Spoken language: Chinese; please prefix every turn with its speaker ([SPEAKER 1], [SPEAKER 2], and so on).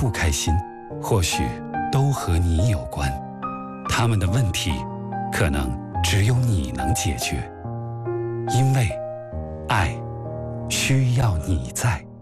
[SPEAKER 1] 不开心，或许都和你有关。他们的问题，可能只有你能解决。因为爱需要你在。